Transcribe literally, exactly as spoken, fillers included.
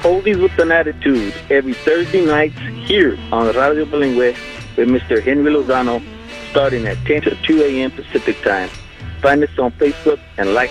Oldies with an Attitude every Thursday nights here on Radio Bilingüe with Mister Henry Lozano, starting at ten to two a.m. Pacific Time. Find us on Facebook and like